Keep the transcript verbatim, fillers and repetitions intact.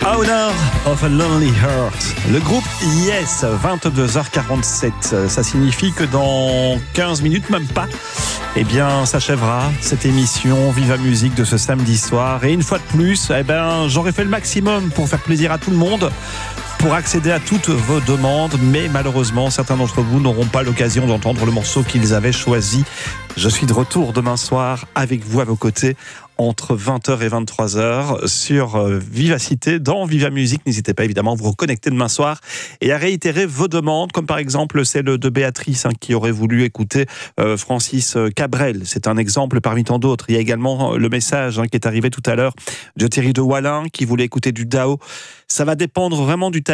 Owner of a Lonely Heart. Le groupe Yes, vingt-deux heures quarante-sept. Ça signifie que dans quinze minutes, même pas, eh bien, s'achèvera cette émission Viva Musique de ce samedi soir. Et une fois de plus, eh ben, j'aurais fait le maximum pour faire plaisir à tout le monde, pour accéder à toutes vos demandes, mais malheureusement, certains d'entre vous n'auront pas l'occasion d'entendre le morceau qu'ils avaient choisi. Je suis de retour demain soir avec vous à vos côtés entre vingt heures et vingt-trois heures sur Vivacité dans Viva Musique. N'hésitez pas évidemment à vous reconnecter demain soir et à réitérer vos demandes, comme par exemple celle de Béatrice hein, qui aurait voulu écouter euh, Francis Cabrel. C'est un exemple parmi tant d'autres. Il y a également le message hein, qui est arrivé tout à l'heure de Thierry de Wallin qui voulait écouter du Dao. Ça va dépendre vraiment du